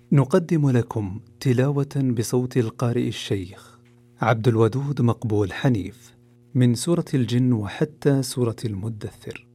نقدم لكم تلاوة بصوت القارئ الشيخ عبد الودود مقبول حنيف من سورة الجن وحتى سورة المدثر.